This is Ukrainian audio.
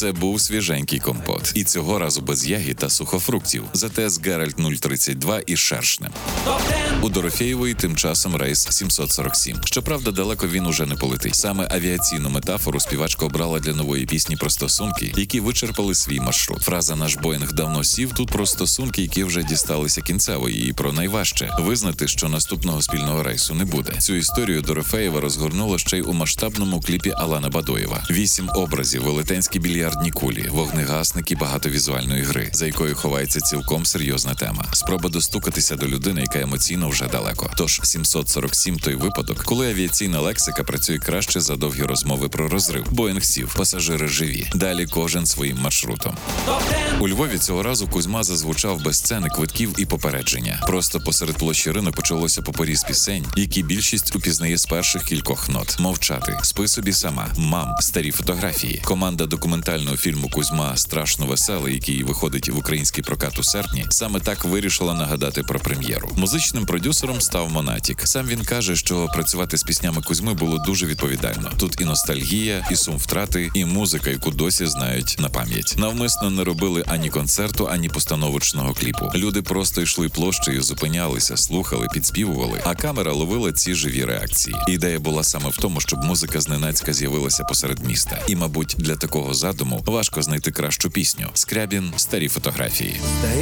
Це був свіженький компот. І цього разу без ягід та сухофруктів. Зате з Геральт 032 і шершнем. У Дорофєєвої тим часом рейс 747. Щоправда, далеко він уже не полетить. Саме авіаційну метафору співачка обрала для нової пісні про стосунки, які вичерпали свій маршрут. Фраза «Наш Боїнг давно сів» тут про стосунки, які вже дісталися кінцевої, і про найважче – визнати, що наступного спільного рейсу не буде. Цю історію Дорофєєва розгорнула ще й у масштабному кліпі Алана Бадоєва. 8 образів, велетенські більярдні кулі, вогнегасник і багато візуальної гри, за якою ховається цілком серйозна тема. Спроба достукатися до людини, яка емоційно вже далеко. Тож 747 – той випадок, коли авіаційна лексика працює краще за довгі розмови про розрив. Боїнг сів, пасажири живі. Далі кожен своїм маршрутом. У Львові цього разу Кузьма зазвучав без сцени, квитків і попередження. Просто посеред площі Ринок почалося попоріз пісень, які більшість упізнає з перших кількох нот. «Мовчати», «Спи собі сама», «Мам», «Старі фотографії». Команда документального фільму «Кузьма. Страшно веселий», який виходить в український прокат у серпні, саме так вирішила нагадати про прем'єру. Музичним продюсером став Монатік. Сам він каже, що працювати з піснями Кузьми було дуже відповідально. Тут і ностальгія, і сум втрати, і музика, яку досі знають на пам'ять. Навмисно не робили ані концерту, ані постановочного кліпу. Люди просто йшли площею, зупинялися, слухали, підспівували, а камера ловила ці живі реакції. Ідея була саме в тому, щоб музика зненацька з'явилася посеред міста. І, мабуть, для такого задуму важко знайти кращу пісню. Скрябін «Старі фотографії». Старі